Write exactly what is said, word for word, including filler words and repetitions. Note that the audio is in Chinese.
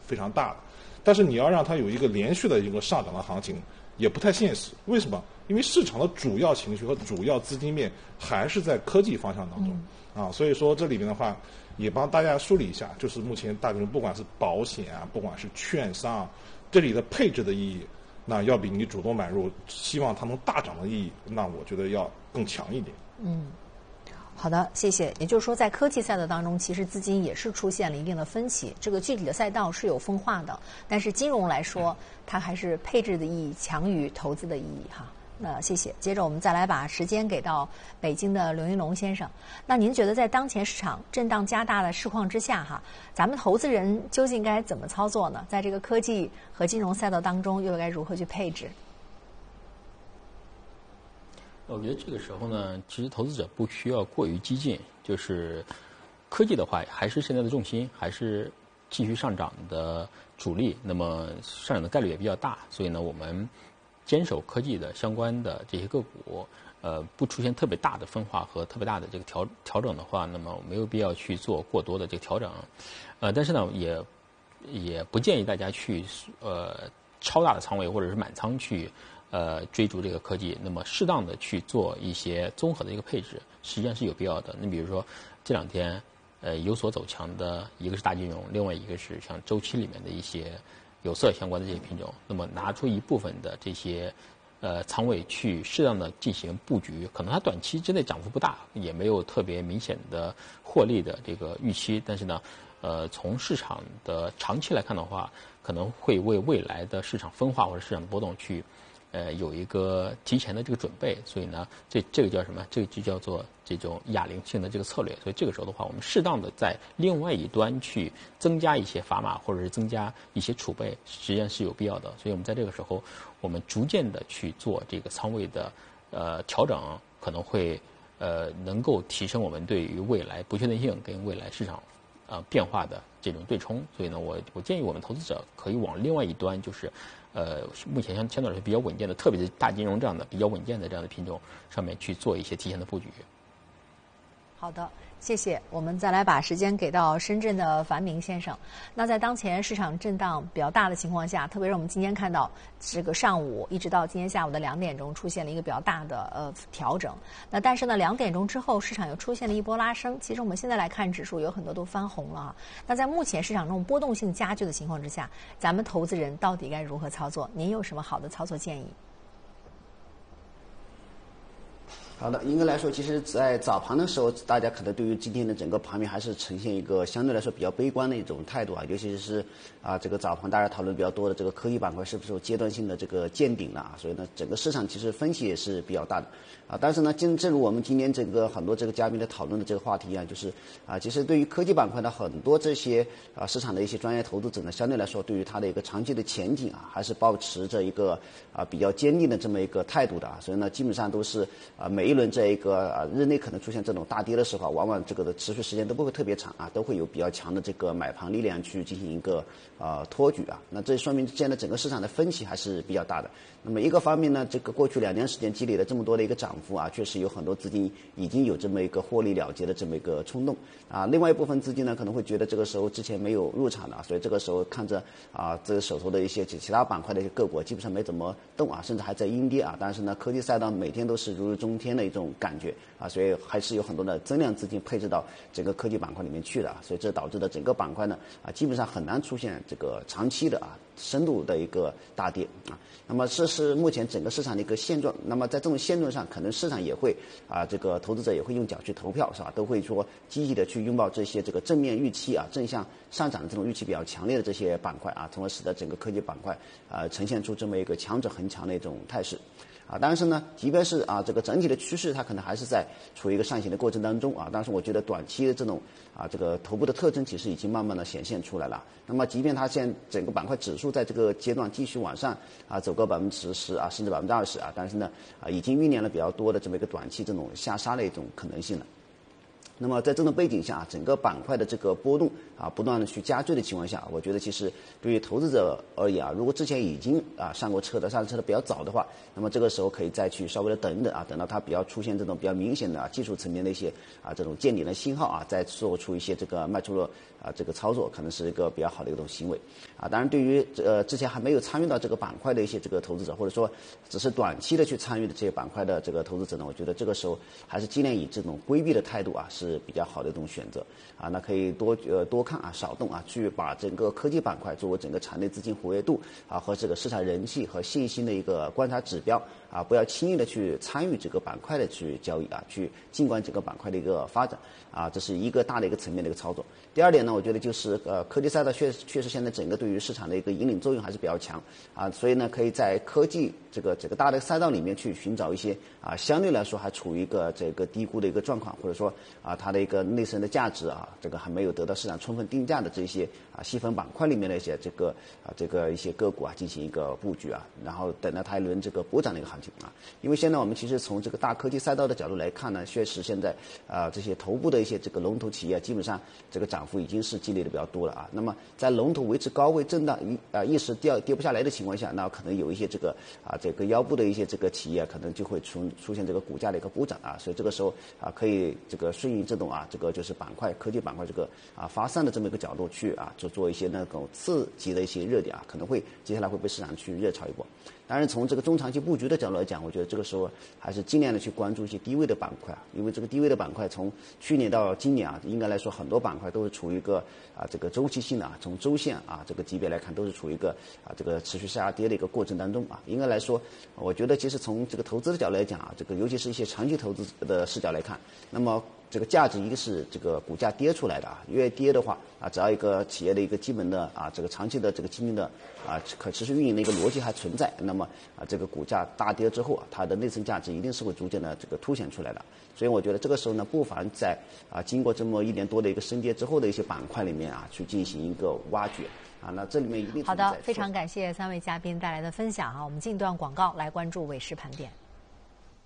非常大的。但是你要让它有一个连续的一个上涨的行情，也不太现实。为什么？因为市场的主要情绪和主要资金面还是在科技方向当中、嗯、啊，所以说这里面的话，也帮大家梳理一下，就是目前大金融不管是保险啊，不管是券商、啊，这里的配置的意义，那要比你主动买入希望它能大涨的意义，那我觉得要更强一点。 嗯。好的，谢谢。也就是说，在科技赛道当中，其实资金也是出现了一定的分歧。这个具体的赛道是有分化的，但是金融来说，它还是配置的意义强于投资的意义哈。那谢谢。接着我们再来把时间给到北京的刘云龙先生。那您觉得在当前市场震荡加大的市况之下哈，咱们投资人究竟该怎么操作呢？在这个科技和金融赛道当中，又该如何去配置？ 我觉得这个时候呢，其实投资者不需要过于激进，就是科技的话还是现在的重心，还是继续上涨的主力，那么上涨的概率也比较大，所以呢，我们坚守科技的相关的这些个股，呃，不出现特别大的分化和特别大的这个调调整的话，那么没有必要去做过多的这个调整，呃，但是呢，也也不建议大家去呃超大的仓位或者是满仓去。呃，追逐这个科技，那么适当的去做一些综合的一个配置，实际上是有必要的。你比如说这两天，呃，有所走强的一个是大金融，另外一个是像周期里面的一些有色相关的这些品种。那么拿出一部分的这些呃仓位去适当的进行布局，可能它短期之内涨幅不大，也没有特别明显的获利的这个预期，但是呢，呃，从市场的长期来看的话，可能会为未来的市场分化或者市场波动去。呃，有一个提前的这个准备，所以呢，这这个叫什么？这个就叫做这种哑铃性的这个策略。所以这个时候的话，我们适当的在另外一端去增加一些砝码，或者是增加一些储备，实际上是有必要的。所以我们在这个时候，我们逐渐的去做这个仓位的呃调整，可能会呃能够提升我们对于未来不确定性跟未来市场呃变化的这种对冲。所以呢，我我建议我们投资者可以往另外一端，就是。呃，目前相相对来说比较稳健的，特别是大金融这样的比较稳健的这样的品种上面去做一些提前的布局。 好的，谢谢。我们再来把时间给到深圳的樊明先生。那在当前市场震荡比较大的情况下，特别是我们今天看到这个上午一直到今天下午的两点钟出现了一个比较大的呃调整。那但是呢，两点钟之后市场又出现了一波拉升。其实我们现在来看指数，有很多都翻红了啊。那在目前市场这种波动性加剧的情况之下，咱们投资人到底该如何操作？您有什么好的操作建议？ 好的，应该来说，其实，在早盘的时候，大家可能对于今天的整个盘面还是呈现一个相对来说比较悲观的一种态度啊，尤其是啊，这个早盘大家讨论比较多的这个科技板块是不是有阶段性的这个见顶了啊？所以呢，整个市场其实分歧也是比较大的啊。但是呢，正正如我们今天整个很多这个嘉宾的讨论的这个话题一样，就是啊，其实对于科技板块的很多这些啊市场的一些专业投资者呢，相对来说对于它的一个长期的前景啊，还是保持着一个啊比较坚定的这么一个态度的啊。所以呢，基本上都是啊每一轮这一个啊日内可能出现这种大跌的时候，往往这个的持续时间都不会特别长啊，都会有比较强的这个买盘力量去进行一个呃托举啊。那这说明现在整个市场的分歧还是比较大的。那么一个方面呢，这个过去两年时间积累了这么多的一个涨幅啊，确实有很多资金已经有这么一个获利了结的这么一个冲动啊。另外一部分资金呢，可能会觉得这个时候之前没有入场的，所以这个时候看着啊这个手头的一些其他板块的一些个股基本上没怎么动啊，甚至还在阴跌啊。但是呢，科技赛道每天都是如日中天的一种感觉啊，所以还是有很多的增量资金配置到整个科技板块里面去的啊，所以这导致的整个板块呢啊基本上很难出现这个长期的啊深度的一个大跌啊。那么这是目前整个市场的一个现状。那么在这种现状上，可能市场也会啊这个投资者也会用脚去投票是吧？都会说积极的去拥抱这些这个正面预期啊正向上涨的这种预期比较强烈的这些板块啊，从而使得整个科技板块啊呈现出这么一个强者恒强的一种态势。啊，但是呢，即便是啊这个整体的趋势，它可能还是在处于一个上行的过程当中啊。但是我觉得短期的这种啊这个头部的特征其实已经慢慢的显现出来了。那么，即便它现在整个板块指数在这个阶段继续往上啊走个百分之十啊，甚至百分之二十啊，但是呢啊已经酝酿了比较多的这么一个短期这种下杀的一种可能性了。 那么在这种背景下，整个板块的这个波动啊，不断的去加剧的情况下，我觉得其实对于投资者而言啊，如果之前已经啊上过车的，上车的比较早的话，那么这个时候可以再去稍微的等一等啊，等到它比较出现这种比较明显的啊技术层面的一些啊这种见顶的信号啊，再做出一些这个卖出了啊这个操作，可能是一个比较好的一种行为啊。当然，对于呃之前还没有参与到这个板块的一些这个投资者，或者说只是短期的去参与的这些板块的这个投资者呢，我觉得这个时候还是尽量以这种规避的态度啊是比较好的一种选择啊。那可以多呃多看啊，少动啊，去把整个科技板块作为整个场内资金活跃度啊和这个市场人气和信心的一个观察指标啊，不要轻易的去参与这个板块的去交易啊，去静观整个板块的一个发展啊，这是一个大的一个层面的一个操作。第二点呢，我觉得就是呃科技赛道确确实现在整个对于市场的一个引领作用还是比较强啊，所以呢可以在科技这个这个大的赛道里面去寻找一些啊相对来说还处于一个这个低估的一个状况，或者说啊它的一个内生的价值啊这个还没有得到市场充分定价的这些啊细分板块里面的一些这个啊这个一些个股啊进行一个布局啊，然后等到它一轮这个补涨的一个行情啊。因为现在我们其实从这个大科技赛道的角度来看呢，确实现在啊这些头部的一些这个龙头企业基本上这个涨幅已经是积累的比较多了啊。那么在龙头维持高位震荡一啊一时掉跌不下来的情况下，那可能有一些这个啊这个腰部的一些这个企业可能就会出出现这个股价的一个补涨啊，所以这个时候啊可以这个顺应这种啊这个就是板块科技板块这个啊发散的这么一个角度去啊做做一些那种刺激的一些热点啊，可能会接下来会被市场去热炒一波。当然，从这个中长期布局的角度来讲，我觉得这个时候还是尽量的去关注一些低位的板块啊，因为这个低位的板块从去年到今年啊，应该来说很多板块都是处于一个啊这个周期性的啊，从周线啊这个级别来看，都是处于一个啊这个持续下跌的一个过程当中啊。应该来说，我觉得其实从这个投资的角度来讲啊，这个尤其是一些长期投资的视角来看，那么这个价值一个是这个股价跌出来的啊，越跌的话啊，只要一个企业的一个基本的啊这个长期的这个经营的啊可持续运营的一个逻辑还存在，那么啊这个股价大跌之后啊，它的内生价值一定是会逐渐的这个凸显出来的。所以我觉得这个时候呢，不妨在啊经过这么一年多的一个升跌之后的一些板块里面啊，去进行一个挖掘啊，那这里面一定好的，非常感谢三位嘉宾带来的分享啊，我们进段广告来关注尾市盘点。